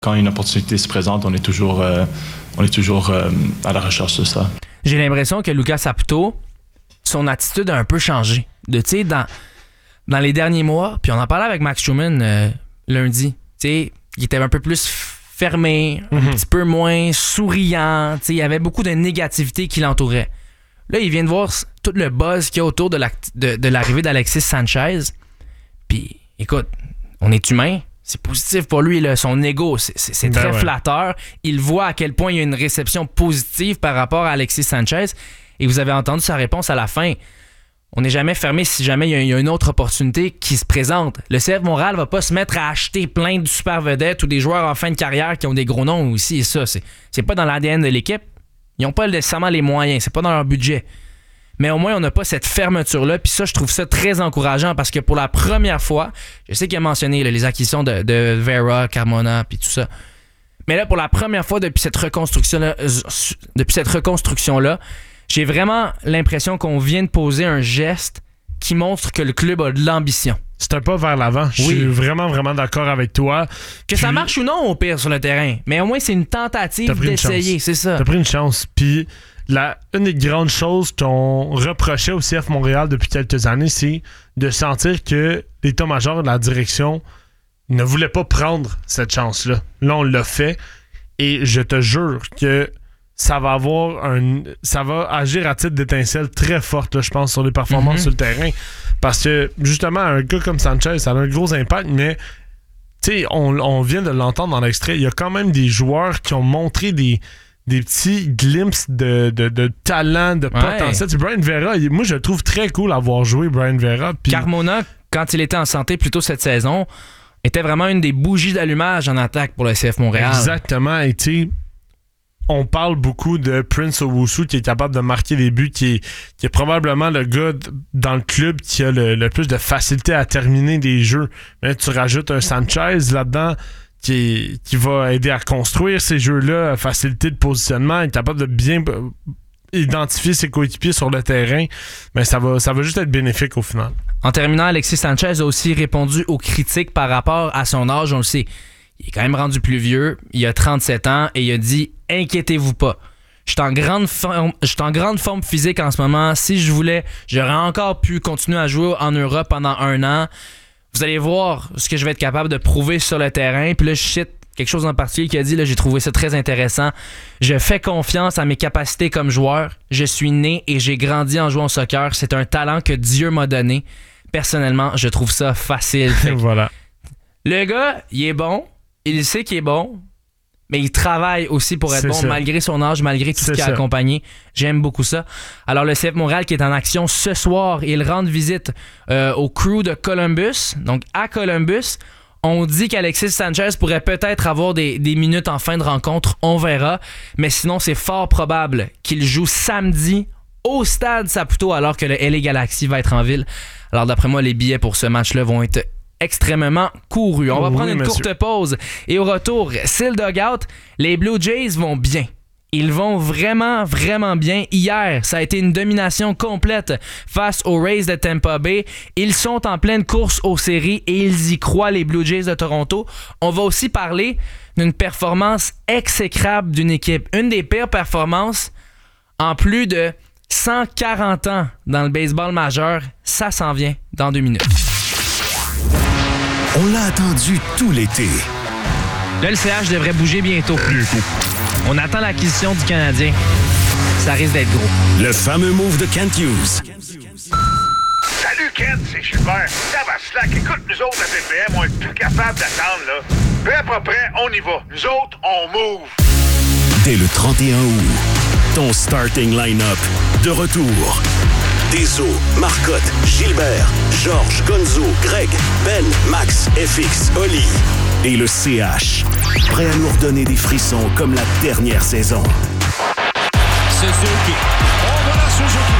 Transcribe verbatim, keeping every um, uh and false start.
quand une opportunité se présente, on est toujours, euh, on est toujours euh, à la recherche de ça. J'ai l'impression que Lucas Saputo, son attitude a un peu changé. De, tu sais, dans, dans les derniers mois, puis on en parlait avec Max Truman euh, lundi, tu sais, il était un peu plus fermé, mm-hmm. un petit peu moins souriant, tu sais, il y avait beaucoup de négativité qui l'entourait. Là, il vient de voir tout le buzz qu'il y a autour de, la, de, de l'arrivée d'Alexis Sanchez. Puis, écoute, on est humain. C'est positif pour lui, là, son ego, c'est, c'est, c'est très ben ouais. flatteur. Il voit à quel point il y a une réception positive par rapport à Alexis Sanchez. Et vous avez entendu sa réponse à la fin. On n'est jamais fermé si jamais il y, a, il y a une autre opportunité qui se présente. Le C F Montréal va pas se mettre à acheter plein de super vedettes ou des joueurs en fin de carrière qui ont des gros noms aussi. Et ça, c'est, c'est pas dans l'A D N de l'équipe. Ils n'ont pas nécessairement les moyens. C'est pas dans leur budget. Mais au moins, on n'a pas cette fermeture-là. Puis ça, je trouve ça très encourageant parce que pour la première fois, je sais qu'il a mentionné là, les acquisitions de, de Vera, Carmona, puis tout ça. Mais là, pour la première fois depuis cette reconstruction-là, euh, depuis cette reconstruction-là, j'ai vraiment l'impression qu'on vient de poser un geste qui montre que le club a de l'ambition. C'est un pas vers l'avant. Je oui. suis vraiment, vraiment d'accord avec toi. Que Puis, ça marche ou non, au pire, sur le terrain. Mais au moins, c'est une tentative d'essayer, c'est ça. T'as pris une chance. Puis, la, une des grandes choses qu'on reprochait au C F Montréal depuis quelques années, c'est de sentir que l'état-major de la direction ne voulait pas prendre cette chance-là. Là, on l'a fait. Et je te jure que ça va avoir un, ça va agir à titre d'étincelle très forte, là, je pense, sur les performances mm-hmm. sur le terrain. Parce que, justement, un gars comme Sanchez, ça a un gros impact, mais tu sais, on, on vient de l'entendre dans l'extrait, il y a quand même des joueurs qui ont montré des, des petits glimpses de, de, de talent, de ouais. potentiel. T'sais, Brian Vera, il, moi, je le trouve très cool d'avoir joué Brian Vera. Pis... Carmona, quand il était en santé plus tôt cette saison, était vraiment une des bougies d'allumage en attaque pour le C F Montréal. Exactement, et tu sais, on parle beaucoup de Prince Owusu qui est capable de marquer des buts, qui est, qui est probablement le gars dans le club qui a le, le plus de facilité à terminer des jeux. Mais tu rajoutes un Sanchez là-dedans qui, est, qui va aider à construire ces jeux-là, facilité de positionnement, être capable de bien identifier ses coéquipiers sur le terrain. Mais ça va, ça va juste être bénéfique au final. En terminant, Alexis Sanchez a aussi répondu aux critiques par rapport à son âge, on le sait. Il est quand même rendu plus vieux, il a trente-sept ans et il a dit « Inquiétez-vous pas, je suis en grande forme, je suis en grande forme physique en ce moment. Si je voulais, j'aurais encore pu continuer à jouer en Europe pendant un an. Vous allez voir ce que je vais être capable de prouver sur le terrain. » Puis là, je cite quelque chose en particulier qu'il a dit, là, j'ai trouvé ça très intéressant. « Je fais confiance à mes capacités comme joueur. Je suis né et j'ai grandi en jouant au soccer. C'est un talent que Dieu m'a donné. Personnellement, je trouve ça facile. » Voilà. Le gars, il est bon. Il sait qu'il est bon, mais il travaille aussi pour être c'est bon, ça. Malgré son âge, malgré tout c'est ce qui a ça. accompagné. J'aime beaucoup ça. Alors, le C F Montréal qui est en action ce soir, il rend visite euh, au crew de Columbus. Donc, à Columbus, on dit qu'Alexis Sanchez pourrait peut-être avoir des, des minutes en fin de rencontre. On verra. Mais sinon, c'est fort probable qu'il joue samedi au Stade Saputo alors que le L A Galaxy va être en ville. Alors, d'après moi, les billets pour ce match-là vont être extrêmement couru. On va oui, prendre une monsieur. courte pause et au retour, c'est le dugout. Les Blue Jays vont bien. Ils vont vraiment, vraiment bien. Hier, ça a été une domination complète face aux Rays de Tampa Bay. Ils sont en pleine course aux séries et ils y croient, les Blue Jays de Toronto. On va aussi parler d'une performance exécrable d'une équipe. Une des pires performances en plus de cent quarante ans dans le baseball majeur. Ça s'en vient dans deux minutes. On l'a attendu tout l'été. Là, le C H devrait bouger bientôt. bientôt. On attend l'acquisition du Canadien. Ça risque d'être gros. Le fameux move de Kent Hughes. Salut Kent, c'est Gilbert. Ça va slack. Écoute, nous autres à T P M, on est plus capable d'attendre, là. Peu à peu près, on y va. Nous autres, on move. Dès le trente et un août, ton starting line-up de retour. Deso, Marcotte, Gilbert, Georges, Gonzo, Greg, Ben, Max, F X, Oli et le C H. Prêt à nous redonner des frissons comme la dernière saison. Suzuki. Oh, voilà Suzuki.